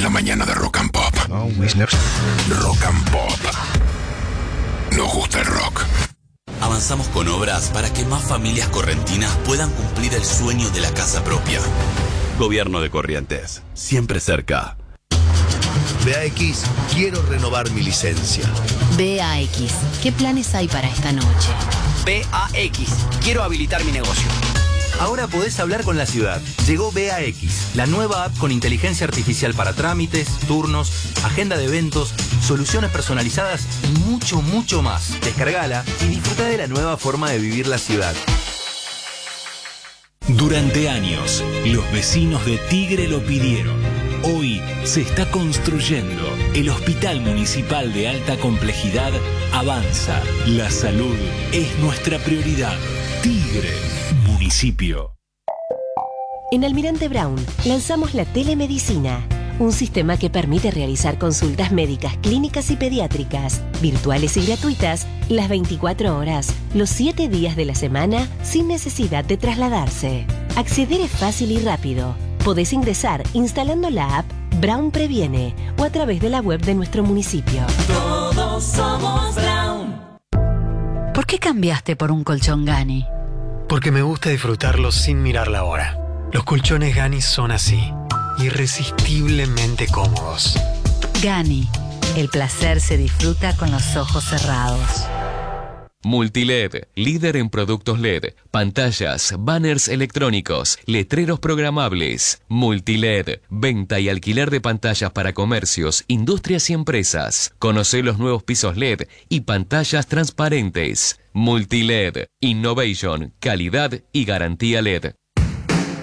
la mañana de Rock and Pop. Rock and Pop. Nos gusta el rock. Avanzamos con obras para que más familias correntinas puedan cumplir el sueño de la casa propia. Gobierno de Corrientes, siempre cerca. BAX, quiero renovar mi licencia. BAX, ¿qué planes hay para esta noche? BAX, quiero habilitar mi negocio. Ahora podés hablar con la ciudad. Llegó BAX, la nueva app con inteligencia artificial para trámites, turnos, agenda de eventos, soluciones personalizadas y mucho, mucho más. Descargala y disfruta de la nueva forma de vivir la ciudad. Durante años, los vecinos de Tigre lo pidieron. Hoy se está construyendo. El Hospital Municipal de Alta Complejidad avanza. La salud es nuestra prioridad. Tigre, municipio. En Almirante Brown lanzamos la telemedicina, un sistema que permite realizar consultas médicas, clínicas y pediátricas, virtuales y gratuitas, las 24 horas, los 7 días de la semana, sin necesidad de trasladarse. Acceder es fácil y rápido. Podés ingresar instalando la app Brown Previene o a través de la web de nuestro municipio. Todos somos Brown. ¿Por qué cambiaste por un colchón Gani? Porque me gusta disfrutarlo sin mirar la hora. Los colchones Gani son así, irresistiblemente cómodos. Gani, el placer se disfruta con los ojos cerrados. Multiled, líder en productos LED, pantallas, banners electrónicos, letreros programables. Multiled, venta y alquiler de pantallas para comercios, industrias y empresas. Conoce los nuevos pisos LED y pantallas transparentes. Multiled, innovation, calidad y garantía LED.